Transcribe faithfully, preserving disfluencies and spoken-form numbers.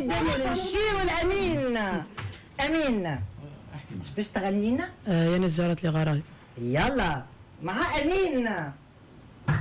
نقوموا نمشيو الامين. امين اش باش تغنينا؟ آه يا ناس جارت لي غرايب. يلا مع امين.